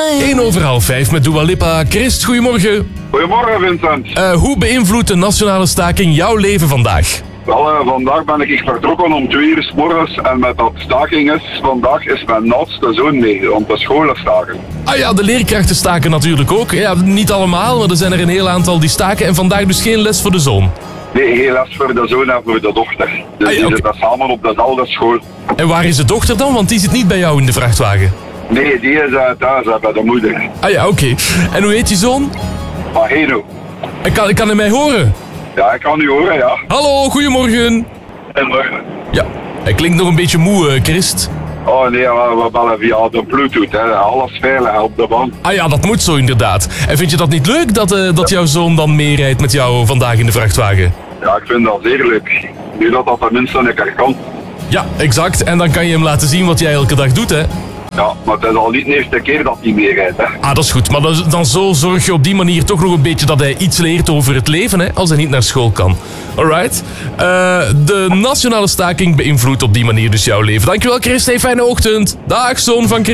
1:05 met Dua Lipa. Christ, goedemorgen. Goedemorgen Vincent. Hoe beïnvloedt de nationale staking jouw leven vandaag? Wel, vandaag ben ik vertrokken om 2:00 's morgens en met dat staking vandaag is mijn oudste zoon mee, om de scholen staken. Ah ja, de leerkrachten staken natuurlijk ook. Ja, niet allemaal, maar er zijn er een heel aantal die staken en vandaag dus geen les voor de zoon. Nee, geen les voor de zoon en voor de dochter. Dus Ah ja, die oké. zitten samen op dezelfde school. En waar is de dochter dan? Want die zit niet bij jou in de vrachtwagen. Nee, die is thuis bij de moeder. Ah ja, oké. En hoe heet je zoon? Maheno. En kan hij mij horen? Ja, ik kan u horen, ja. Hallo, goedemorgen. En Ja, hij klinkt nog een beetje moe, Christ. oh nee, we bellen via de Bluetooth, hè. Alles veilig op de band. Ah ja, dat moet zo inderdaad. En vind je dat niet leuk dat jouw zoon dan meerijdt met jou vandaag in de vrachtwagen? Ja, ik vind dat zeer leuk. Nu dat tenminste een keer kan. Ja, exact. En dan kan je hem laten zien wat jij elke dag doet, hè? Ja, maar het is al niet de eerste keer dat hij meerijdt, hè. Ah, dat is goed. Maar dan zo zorg je op die manier toch nog een beetje dat hij iets leert over het leven, hè? Als hij niet naar school kan. Alright. De nationale staking beïnvloedt op die manier dus jouw leven. Dankjewel, Chris. Hey, fijne ochtend. Dag, zoon van Chris.